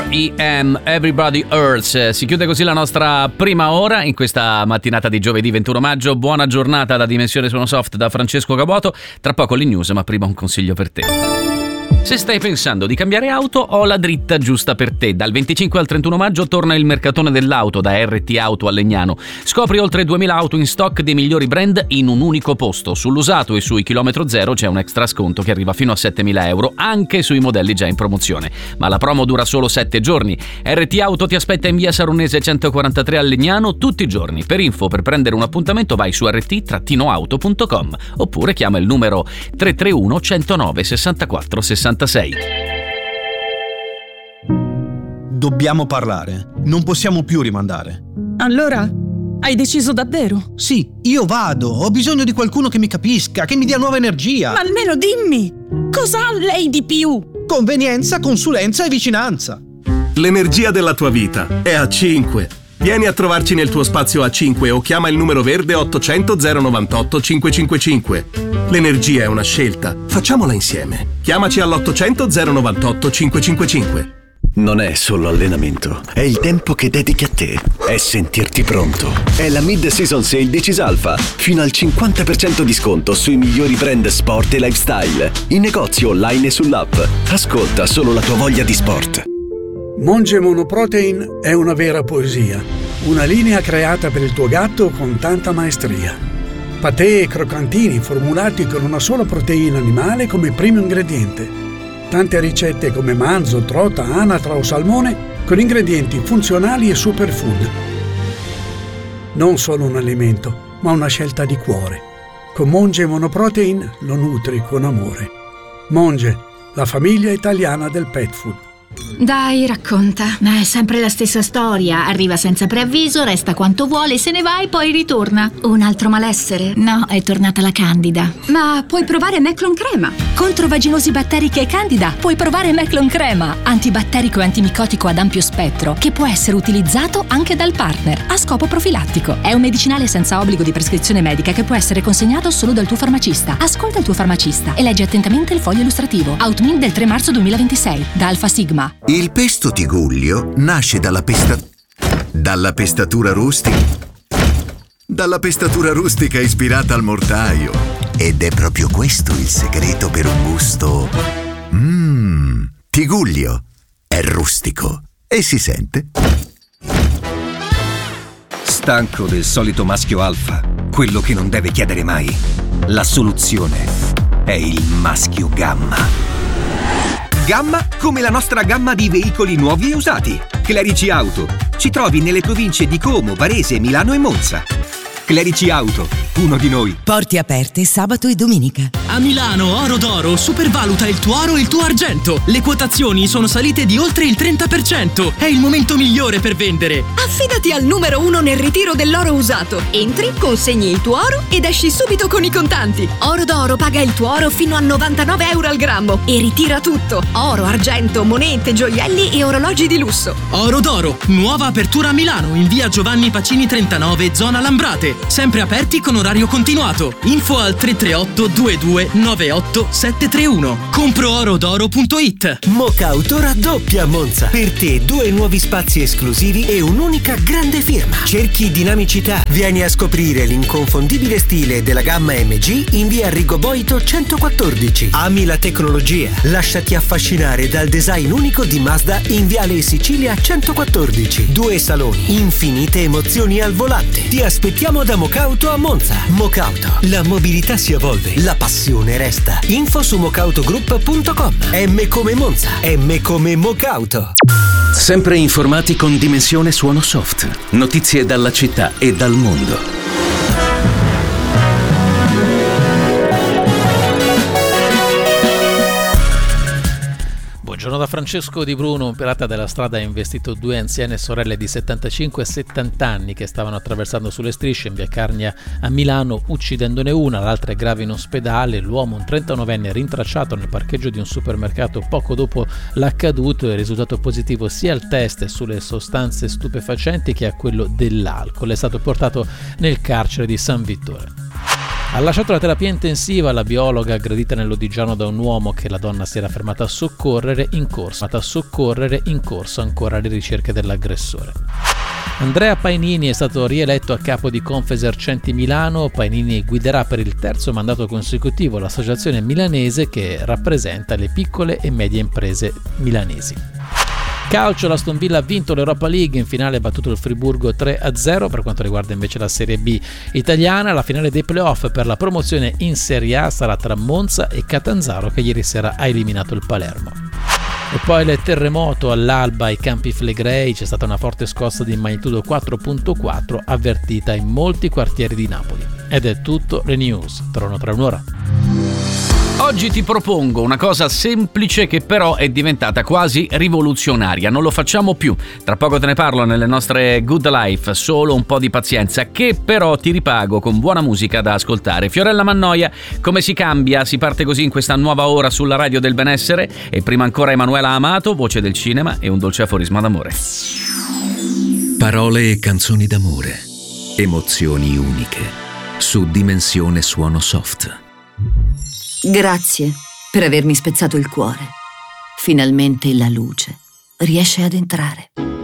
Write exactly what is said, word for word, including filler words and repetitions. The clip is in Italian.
R E M, Everybody Hurts. Si chiude così la nostra prima ora in questa mattinata di giovedì ventuno maggio. Buona giornata da Dimensione Suono Soft da Francesco Caputo. Tra poco le news, ma prima un consiglio per te. Se stai pensando di cambiare auto, ho la dritta giusta per te. Dal venticinque al trentuno maggio torna il mercatone dell'auto da R T Auto a Legnano. Scopri oltre duemila auto in stock dei migliori brand in un unico posto. Sull'usato e sui chilometro zero c'è un extra sconto che arriva fino a settemila euro anche sui modelli già in promozione. Ma la promo dura solo sette giorni. R T Auto ti aspetta in via Saronese centoquarantatré a Legnano tutti i giorni. Per info, per prendere un appuntamento vai su r t auto punto com oppure chiama il numero tre tre uno centonove sessantaquattro sessantasei. Dobbiamo parlare. Non possiamo più rimandare. Allora, hai deciso davvero? Sì, io vado. Ho bisogno di qualcuno che mi capisca, che mi dia nuova energia. Ma almeno dimmi, cosa ha lei di più? Convenienza, consulenza e vicinanza. L'energia della tua vita è A cinque. Vieni a trovarci nel tuo spazio A cinque o chiama il numero verde ottocento zero novantotto cinquecentocinquantacinque. L'energia è una scelta, facciamola insieme. Chiamaci all'ottocento zero novantotto cinquecentocinquantacinque. Non è solo allenamento, è il tempo che dedichi a te, è sentirti pronto. È la Mid-Season Sale di Cisalfa. Fino al cinquanta per cento di sconto sui migliori brand sport e lifestyle. In negozio online e sull'app. Ascolta solo la tua voglia di sport. Monge Monoprotein è una vera poesia, una linea creata per il tuo gatto con tanta maestria. Patè e croccantini formulati con una sola proteina animale come primo ingrediente. Tante ricette come manzo, trota, anatra o salmone con ingredienti funzionali e superfood. Non solo un alimento, ma una scelta di cuore. Con Monge Monoprotein lo nutri con amore. Monge, la famiglia italiana del pet food. Dai, racconta. Ma è sempre la stessa storia. Arriva senza preavviso, resta quanto vuole, se ne va e poi ritorna. Un altro malessere? No, è tornata la Candida. Ma puoi provare Meclon Crema. Contro vaginosi batteriche e Candida puoi provare Meclon Crema, antibatterico e antimicotico ad ampio spettro, che può essere utilizzato anche dal partner a scopo profilattico. È un medicinale senza obbligo di prescrizione medica che può essere consegnato solo dal tuo farmacista. Ascolta il tuo farmacista e leggi attentamente il foglio illustrativo. Outmin del tre marzo duemilaventisei da Alfa Sigma. Il pesto Tigullio nasce dalla pesta... dalla pestatura rustica... dalla pestatura rustica ispirata al mortaio. Ed è proprio questo il segreto per un gusto... Mmm... Tigullio è rustico e si sente. Stanco del solito maschio alfa, quello che non deve chiedere mai. La soluzione è il maschio gamma. Gamma come la nostra gamma di veicoli nuovi e usati. Clerici Auto. Ci trovi nelle province di Como, Varese, Milano e Monza. Clerici Auto, uno di noi. Porti aperte sabato e domenica. A Milano Oro d'Oro supervaluta il tuo oro e il tuo argento. Le quotazioni sono salite di oltre il trenta per cento. È il momento migliore per vendere. Affidati al numero uno nel ritiro dell'oro usato. Entri, consegni il tuo oro ed esci subito con i contanti. Oro d'Oro paga il tuo oro fino a novantanove euro al grammo e ritira tutto. Oro, argento, monete, gioielli e orologi di lusso. Oro d'Oro, nuova apertura a Milano in via Giovanni Pacini trentanove, zona Lambrate. Sempre aperti con orario continuato. Info al tre tre otto due due nove otto sette tre uno. compro oro d'oro punto it. Mocauto raddoppia a Monza. Per te due nuovi spazi esclusivi e un'unica grande firma. Cerchi dinamicità. Vieni a scoprire l'inconfondibile stile della gamma M G in via Arrigo Boito centoquattordici. Ami la tecnologia? Lasciati affascinare dal design unico di Mazda in viale Sicilia centoquattordici. Due saloni, infinite emozioni al volante. Ti aspettiamo da Mocauto a Monza. Mocauto. La mobilità si evolve, la passione resta. Info su mocautogroup punto com. M come Monza. M come Mocauto. Sempre informati con Dimensione Suono Soft. Notizie dalla città e dal mondo. Buongiorno da Francesco Di Bruno. Un pirata della strada ha investito due anziane sorelle di settantacinque e settanta anni che stavano attraversando sulle strisce in via Carnia a Milano, uccidendone una, l'altra è grave in ospedale. L'uomo, un trentanovenne, rintracciato nel parcheggio di un supermercato poco dopo l'accaduto, è risultato positivo sia al test sulle sostanze stupefacenti che a quello dell'alcol. È stato portato nel carcere di San Vittore. Ha lasciato la terapia intensiva la biologa aggredita nell'Odigiano da un uomo che la donna si era fermata a soccorrere in corso, a soccorrere in corso ancora le ricerche dell'aggressore. Andrea Painini è stato rieletto a capo di Confesercenti Milano. Painini guiderà per il terzo mandato consecutivo l'associazione milanese che rappresenta le piccole e medie imprese milanesi. Calcio, l'Aston Villa ha vinto l'Europa League, in finale ha battuto il Friburgo tre a zero. Per quanto riguarda invece la Serie B italiana, la finale dei playoff per la promozione in Serie A sarà tra Monza e Catanzaro, che ieri sera ha eliminato il Palermo. E poi il terremoto all'alba ai Campi Flegrei, c'è stata una forte scossa di magnitudo quattro virgola quattro avvertita in molti quartieri di Napoli. Ed è tutto, le news, torno tra un'ora. Oggi ti propongo una cosa semplice che però è diventata quasi rivoluzionaria. Non lo facciamo più. Tra poco te ne parlo nelle nostre Good Life. Solo un po' di pazienza, che però ti ripago con buona musica da ascoltare. Fiorella Mannoia, Come si cambia? Si parte così in questa nuova ora sulla radio del benessere. E prima ancora Emanuela Amato, voce del cinema e un dolce aforisma d'amore. Parole e canzoni d'amore. Emozioni uniche. Su Dimensione Suono Soft. Grazie per avermi spezzato il cuore. Finalmente la luce riesce ad entrare.